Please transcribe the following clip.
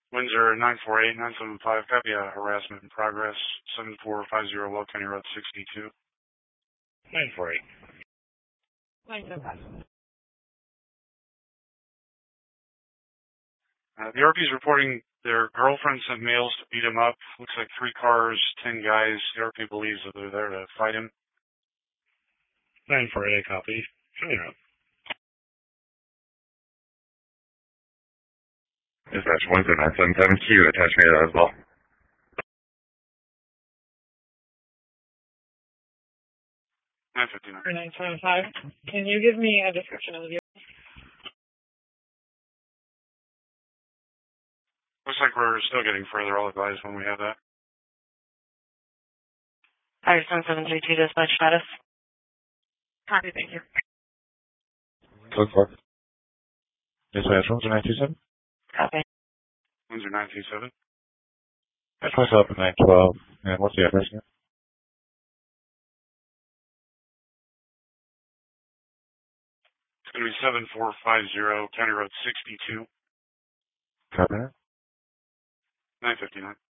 Windsor 948-975, copy harassment in progress, 7450 Will County Road 62. 948. 975. The RP is reporting their girlfriend sent males to beat him up. Looks like 3 cars, 10 guys. The RP believes that they're there to fight him. 948, copy. County Road. Dispatch Windsor 977Q, attach me to that as well. 959. 975. Can you give me a description of the vehicle? Looks like we're still getting further. I'll advise when we have that. Fire 7732 dispatch status. Copy, thank you. Code 4. Dispatch Windsor 927. Copy. Windsor 927. Attach myself at 912. And what's the address again? It's going to be 7450 County Road 62. Copy that. 959.